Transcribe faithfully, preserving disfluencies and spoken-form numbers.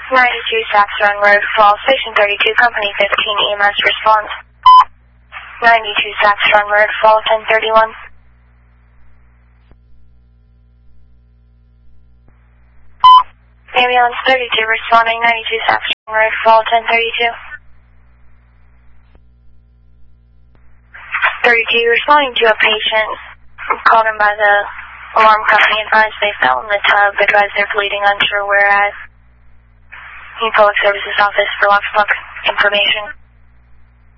ninety-two Saxon Road, Fall, Station thirty-two, Company fifteen, E M S response. ninety-two Saxon Road, Fall, ten thirty-one. Ambulance thirty-two responding, ninety-two Saxon Road, Fall, ten thirty-two. thirty-two responding to a patient. Called in by the alarm company, advised they fell in the tub, advised they're bleeding, unsure where at. Public Services Office for lockstock information.